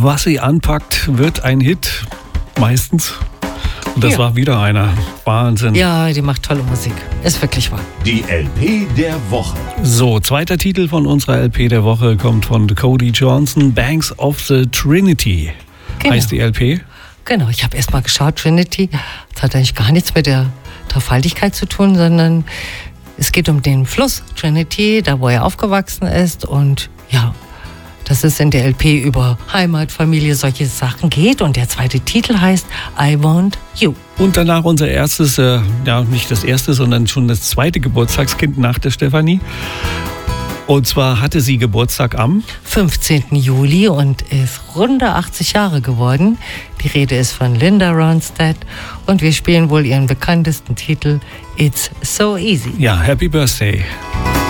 Was sie anpackt, wird ein Hit. Meistens. Und das war wieder einer. Wahnsinn. Ja, die macht tolle Musik. Ist wirklich wahr. Die LP der Woche. So, zweiter Titel von unserer LP der Woche kommt von Cody Johnson. Banks of the Trinity heißt die LP. Genau, ich habe erst mal geschaut, Trinity. Das hat eigentlich gar nichts mit der Dreifaltigkeit zu tun, sondern es geht um den Fluss Trinity, da wo er aufgewachsen ist. Und ja, dass es in der LP über Heimat, Familie, solche Sachen geht. Und der zweite Titel heißt I Want You. Und danach unser erstes, nicht das erste, sondern schon das zweite Geburtstagskind nach der Stefanie. Und zwar hatte sie Geburtstag am 15. Juli und ist runde 80 Jahre geworden. Die Rede ist von Linda Ronstadt und wir spielen wohl ihren bekanntesten Titel It's So Easy. Ja, Happy Birthday.